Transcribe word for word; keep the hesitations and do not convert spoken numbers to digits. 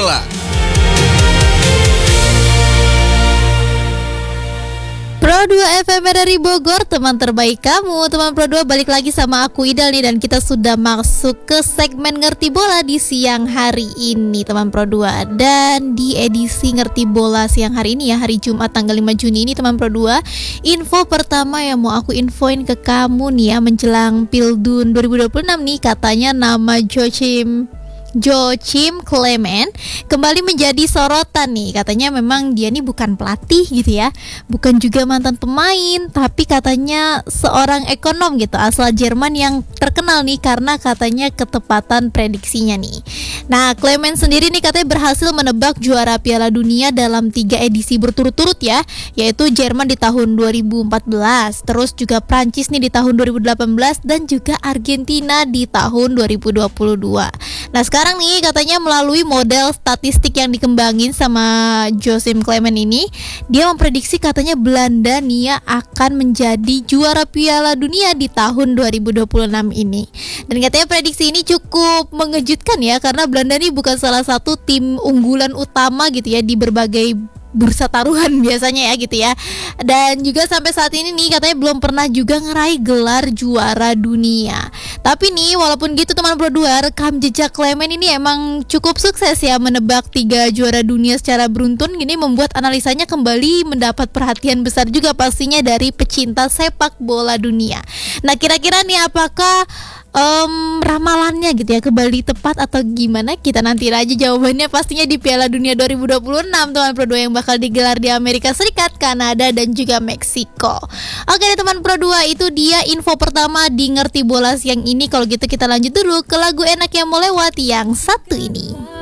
bola. Pro dua F M dari Bogor, teman terbaik kamu. Teman Pro dua, balik lagi sama aku Idal nih, dan kita sudah masuk ke segmen Ngerti Bola di siang hari ini, teman Pro dua. Dan di edisi Ngerti Bola siang hari ini ya, hari Jumat tanggal lima Juni ini, teman Pro dua, info pertama yang mau aku infoin ke kamu nih ya, menjelang Pildun dua ribu dua puluh enam nih, katanya nama Joachim Joachim Clement kembali menjadi sorotan nih. Katanya memang dia nih bukan pelatih gitu ya, bukan juga mantan pemain, tapi katanya seorang ekonom gitu asal Jerman yang terkenal nih karena katanya ketepatan prediksinya nih. Nah, Clement sendiri nih katanya berhasil menebak juara Piala Dunia dalam tiga edisi berturut-turut ya, yaitu Jerman di tahun dua ribu empat belas, terus juga Prancis nih di tahun dua ribu delapan belas, dan juga Argentina di tahun dua ribu dua puluh dua. Nah, sekarang nih katanya melalui model statistik yang dikembangin sama Joachim Clement ini, dia memprediksi katanya Belanda nih ya akan menjadi juara Piala Dunia di tahun dua ribu dua puluh enam ini. Dan katanya prediksi ini cukup mengejutkan ya, karena Belanda nih bukan salah satu tim unggulan utama gitu ya di berbagai bursa taruhan biasanya ya gitu ya. Dan juga sampai saat ini nih katanya belum pernah juga ngeraih gelar juara dunia. Tapi nih walaupun gitu teman Pro dua, rekam jejak Clement ini emang cukup sukses ya, menebak tiga juara dunia secara beruntun. Gini membuat analisanya kembali mendapat perhatian besar juga pastinya dari pecinta sepak bola dunia. Nah, kira-kira nih apakah Um, ramalannya gitu ya kembali tepat atau gimana? Kita nanti aja jawabannya pastinya di Piala Dunia dua ribu dua puluh enam teman Pro dua yang bakal digelar di Amerika Serikat, Kanada, dan juga Meksiko. Oke deh teman Pro dua, itu dia info pertama di Ngerti Bola siang ini. Kalau gitu kita lanjut dulu ke lagu enak yang mau lewat yang satu ini.